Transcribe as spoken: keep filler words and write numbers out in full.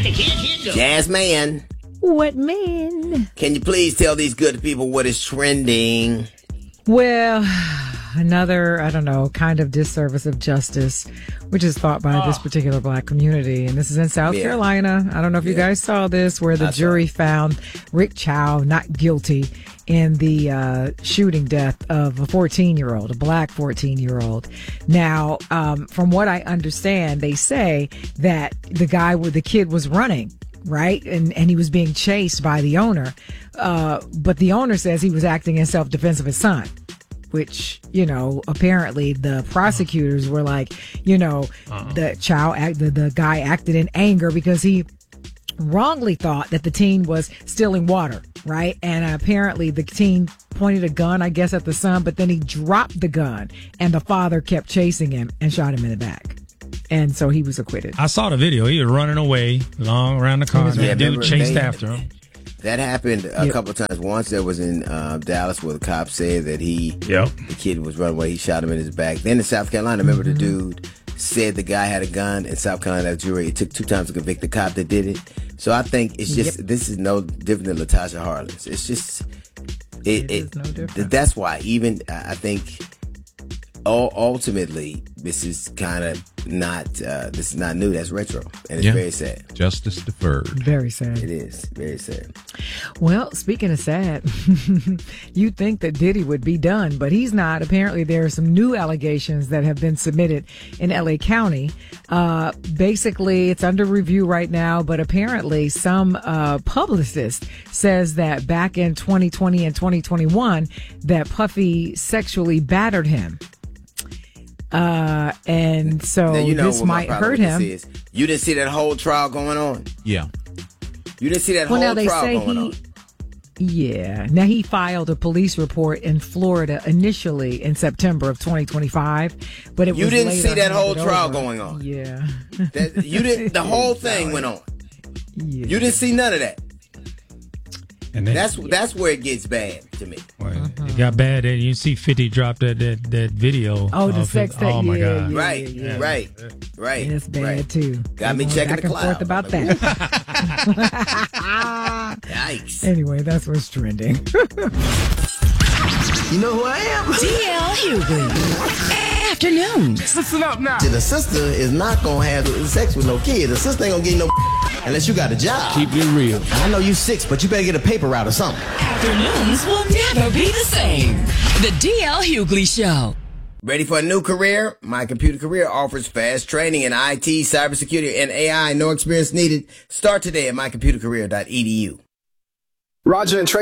Jasmine. What man? Can you please tell these good people what is trending? Well, another, I don't know, kind of disservice of justice, which is thought by oh. this particular black community. And this is in South yeah. Carolina. I don't know if yeah. you guys saw this, where the I jury found Rick Chow not guilty in the uh, shooting death of a fourteen-year-old, a black fourteen-year-old. Now, um, from what I understand, they say that the guy with the kid was running, right? And, and he was being chased by the owner. Uh, but the owner says he was acting in self-defense of his son, which, you know, apparently the prosecutors were like, you know, uh-uh. the child, act, the, the guy acted in anger because he wrongly thought that the teen was stealing water, right? And apparently the teen pointed a gun, I guess, at the son, but then he dropped the gun and the father kept chasing him and shot him in the back. And so he was acquitted. I saw the video. He was running away long around the car. Yeah, the dude chased they, after him. That happened a yep. couple of times. Once there was in uh, Dallas where the cop said that he, yep. the kid was running away. He shot him in his back. Then in South Carolina, remember mm-hmm. the dude said the guy had a gun. In South Carolina, that jury, it took two times to convict the cop that did it. So I think it's just, yep. this is no different than Latasha Harless. It's just, it, it, it is no different. That's why even, I think, ultimately, this is kind of not, uh, this is not new. That's retro. And it's yeah. very sad. Justice deferred. Very sad. It is. Very sad. Well, speaking of sad, you'd think that Diddy would be done, but he's not. Apparently, there are some new allegations that have been submitted in L A County. Uh, basically, it's under review right now, but apparently some uh, publicist says that back in twenty twenty and twenty twenty-one, that Puffy sexually battered him. Uh, and so you know this might hurt him. Is. You didn't see that whole trial going on? Yeah. You didn't see that well, whole now they trial say going he, on? Yeah. Now, he filed a police report in Florida initially in September of twenty twenty-five, but it you was didn't later see that whole over. trial going on? Yeah. That, you didn't. The whole thing went on. Yeah. You didn't see none of that. And then, that's that's where it gets bad to me. Well, uh-huh. It got bad, and you see fifty drop that that, that video. Oh, the sex tape. Oh my yeah, god! Yeah, right, yeah, yeah. right, right. And it's bad right. too. Got me Going checking back the and cloud. forth about that. Yikes! Anyway, that's what's trending. You know who I am? D L Hughley. Afternoons. Listen up now. The sister is not gonna have sex with no kid. The sister ain't gonna get no unless you got a job. Keep it real. I know you six, but you better get a paper route or something. Afternoons will never be the same. The D L Hughley Show. Ready for a new career? My Computer Career offers fast training in I T, cybersecurity, and A I. No experience needed. Start today at my computer career dot e d u. Roger and Tracy.